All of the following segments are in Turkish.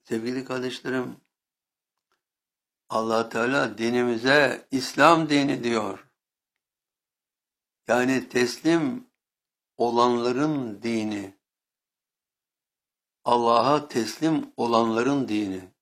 Sevgili kardeşlerim, Allah Teala dinimize İslam dini diyor. Yani teslim olanların dini, Allah'a teslim olanların dini.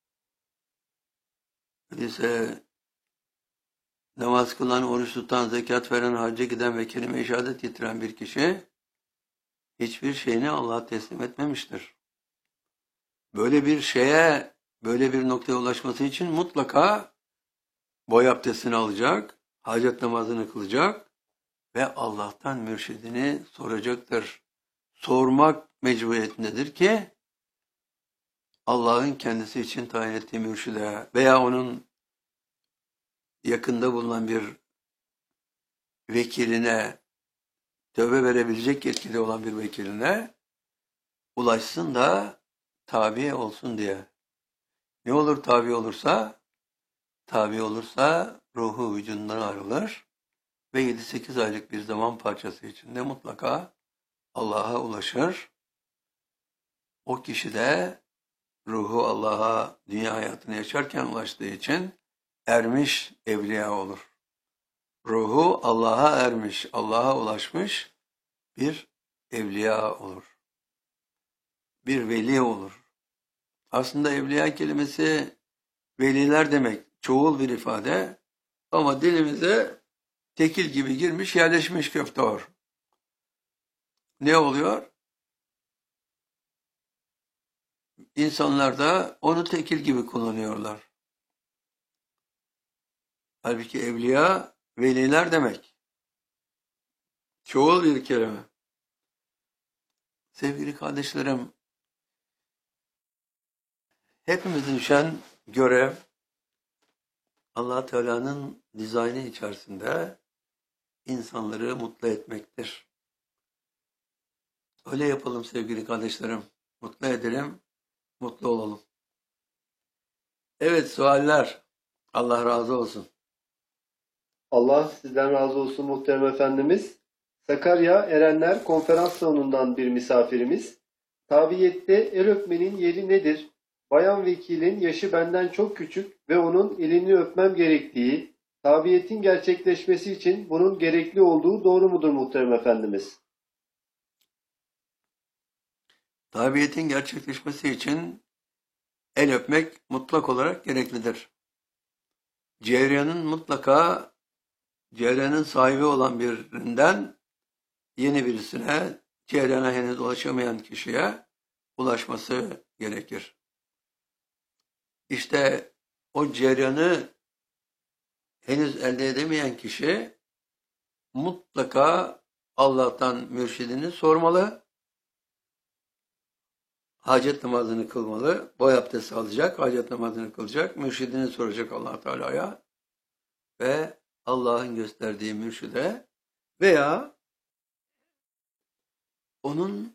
Öyleyse namaz kılan, oruç tutan, zekat veren, hacca giden ve kelime-i şehadet getiren bir kişi hiçbir şeyini Allah'a teslim etmemiştir. Böyle bir şeye, böyle bir noktaya ulaşması için mutlaka boy abdestini alacak, hacet namazını kılacak ve Allah'tan mürşidini soracaktır. Sormak mecburiyetindedir ki Allah'ın kendisi için tayin ettiği mürşide veya onun yakında bulunan bir vekiline, tövbe verebilecek yetkili olan bir vekiline ulaşsın da tabi olsun diye. Ne olur tabi olursa? Tabi olursa ruhu vücudundan ayrılır ve 7-8 aylık bir zaman parçası içinde mutlaka Allah'a ulaşır. O kişi de ruhu Allah'a dünya hayatını yaşarken ulaştığı için ermiş evliya olur. Ruhu Allah'a ermiş, Allah'a ulaşmış bir evliya olur. Bir veli olur. Aslında evliya kelimesi veliler demek. Çoğul bir ifade ama dilimize tekil gibi girmiş, yerleşmiş köfte. Ne oluyor? İnsanlar da onu tekil gibi kullanıyorlar. Halbuki evliya, veliler demek. Çoğul bir kelime. Sevgili kardeşlerim, hepimize düşen görev, Allah Teala'nın dizaynı içerisinde insanları mutlu etmektir. Öyle yapalım sevgili kardeşlerim. Mutlu edelim, mutlu olalım. Evet, sualler. Allah razı olsun. Allah sizden razı olsun muhterem efendimiz. Sakarya Erenler Konferans Salonu'ndan bir misafirimiz. Tabiyette el öpmenin yeri nedir? Bayan vekilin yaşı benden çok küçük ve onun elini öpmem gerektiği, tabiyetin gerçekleşmesi için bunun gerekli olduğu doğru mudur muhterem efendimiz? Tabiyetin gerçekleşmesi için el öpmek mutlak olarak gereklidir. Cevriyanın sahibi olan birinden yeni birisine, cevriyana henüz ulaşamayan kişiye ulaşması gerekir. İşte o cereyanı henüz elde edemeyen kişi mutlaka Allah'tan mürşidini sormalı, hacet namazını kılmalı, boy abdesti alacak, hacet namazını kılacak, mürşidini soracak Allah Teala'ya ve Allah'ın gösterdiği mürşide veya onun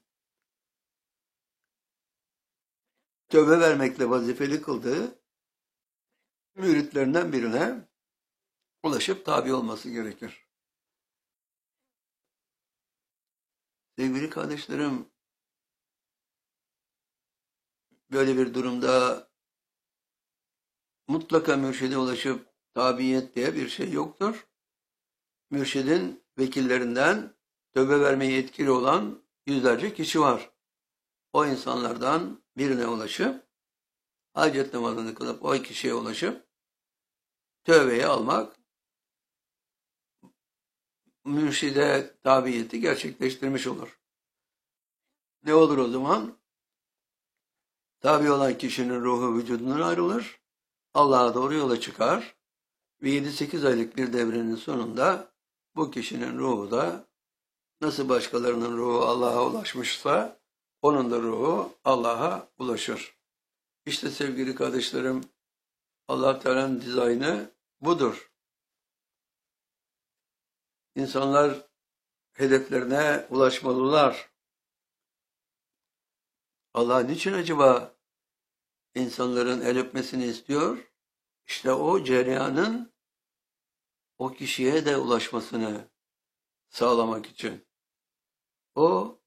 tövbe vermekle vazifeli kıldığı müritlerinden birine ulaşıp tabi olması gerekir. Sevgili kardeşlerim, böyle bir durumda mutlaka mürşide ulaşıp tabiyet diye bir şey yoktur. Mürşidin vekillerinden tövbe vermeye yetkili olan yüzlerce kişi var. O insanlardan birine ulaşıp, hacet namazını kılıp o kişiye ulaşıp tövbeyi almak, mürşide tabiyeti gerçekleştirmiş olur. Ne olur o zaman? Tabi olan kişinin ruhu vücudundan ayrılır, Allah'a doğru yola çıkar ve 7-8 aylık bir devrenin sonunda bu kişinin ruhu da nasıl başkalarının ruhu Allah'a ulaşmışsa onun da ruhu Allah'a ulaşır. İşte sevgili kardeşlerim, Allah Teala'nın dizaynı budur. İnsanlar hedeflerine ulaşmalılar. Allah niçin acaba insanların el öpmesini istiyor? İşte o cereyanın o kişiye de ulaşmasını sağlamak için. O